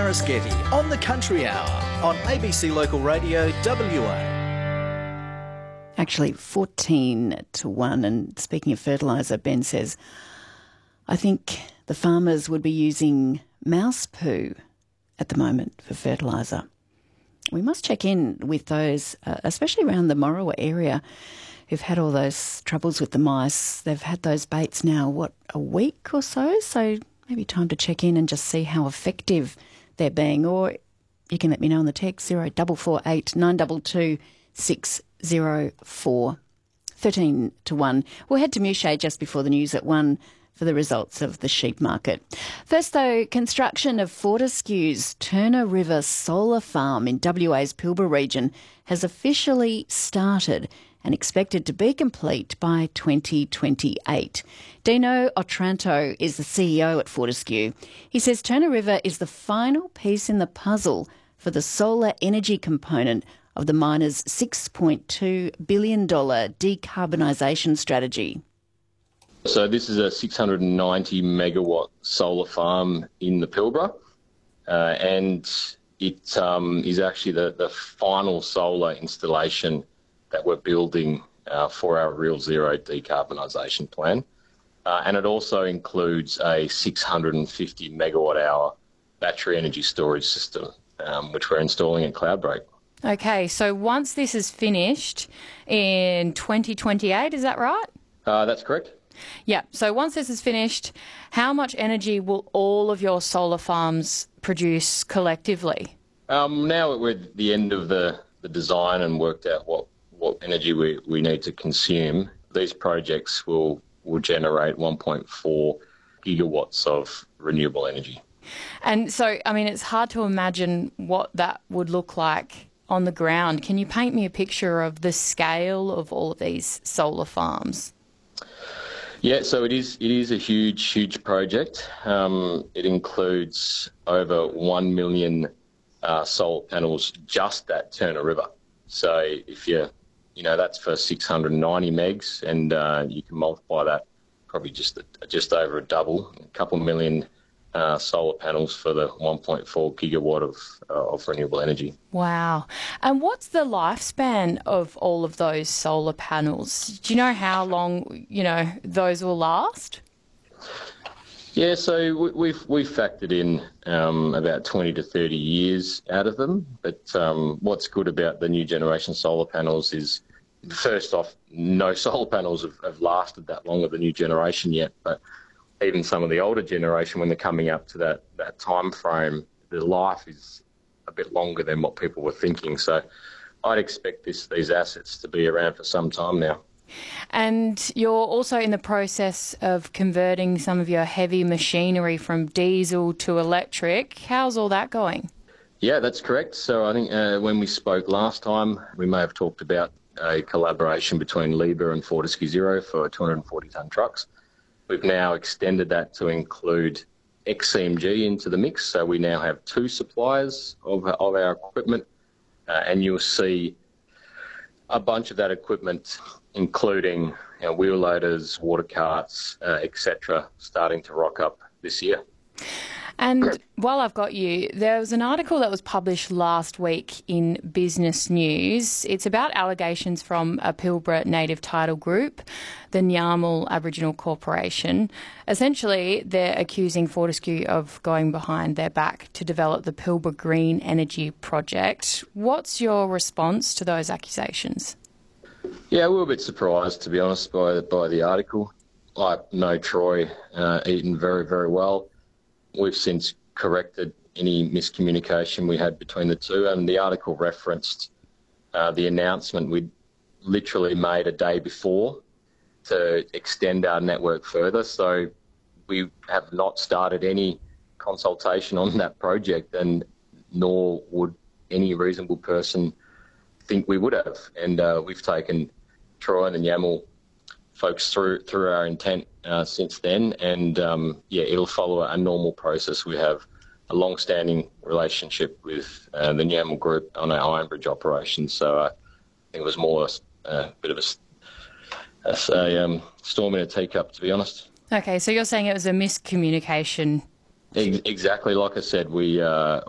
Marisgetti on the Country Hour on ABC Local Radio WA. Actually, 14-1. And speaking of fertiliser, Ben says, I think the farmers would be using mouse poo at the moment for fertiliser. We must check in with those, especially around the Morawa area, who've had all those troubles with the mice. They've had those baits now, a week or so? So maybe time to check in and just see how effective they're being. Or you can let me know on the text 0448 922 604. 13-1. We'll head to Mushade just before the news at 1 for the results of the sheep market. First, though, construction of Fortescue's Turner River Solar Farm in WA's Pilbara region has officially started and expected to be complete by 2028. Dino Otranto is the CEO at Fortescue. He says Turner River is the final piece in the puzzle for the solar energy component of the miner's $6.2 billion decarbonisation strategy. So this is a 690 megawatt solar farm in the Pilbara, and it is actually the final solar installation that we're building for our Real Zero decarbonisation plan. And it also includes a 650 megawatt hour battery energy storage system, which we're installing in Cloudbreak. Okay, so once this is finished in 2028, is that right? That's correct. Yeah, so once this is finished, how much energy will all of your solar farms produce collectively? Now we're at the end of the design and worked out what energy we need to consume. These projects will generate 1.4 gigawatts of renewable energy. And so, I mean, it's hard to imagine what that would look like on the ground. Can you paint me a picture of the scale of all of these solar farms? Yeah, so it is a huge project. It includes over 1 million solar panels just at Turner River. So if that's for 690 megs, and you can multiply that probably just over a double, a couple million solar panels for the 1.4 gigawatt of renewable energy. Wow. And what's the lifespan of all of those solar panels? Do you know how long, those will last? Yeah, so we've factored in about 20 to 30 years out of them. But what's good about the new generation solar panels is, first off, no solar panels have lasted that long of the new generation yet. But even some of the older generation, when they're coming up to that time frame, the life is a bit longer than what people were thinking. So I'd expect these assets to be around for some time now. And you're also in the process of converting some of your heavy machinery from diesel to electric. How's all that going? Yeah, that's correct. So I think when we spoke last time, we may have talked about a collaboration between Liebherr and Fortescue Zero for 240-tonne trucks. We've now extended that to include XCMG into the mix, so we now have 2 suppliers of our equipment, and you'll see a bunch of that equipment, including wheel loaders, water carts, etc., starting to rock up this year. And while I've got you, there was an article that was published last week in Business News. It's about allegations from a Pilbara native title group, the Nyamal Aboriginal Corporation. Essentially, they're accusing Fortescue of going behind their back to develop the Pilbara Green Energy Project. What's your response to those accusations? Yeah, we were a bit surprised, to be honest, by the article. I know Troy Eaton very, very well. We've since corrected any miscommunication we had between the two, and the article referenced the announcement we'd literally made a day before to extend our network further. So we have not started any consultation on that project, and nor would any reasonable person think we would have. And we've taken Troy and the Nyamal folks through our intent since then, and it'll follow a normal process. We have a long-standing relationship with the Nyamal Group on our Ironbridge operations, so I think it was more a bit of a storm in a teacup, to be honest. Okay, so you're saying it was a miscommunication? Exactly, like I said, we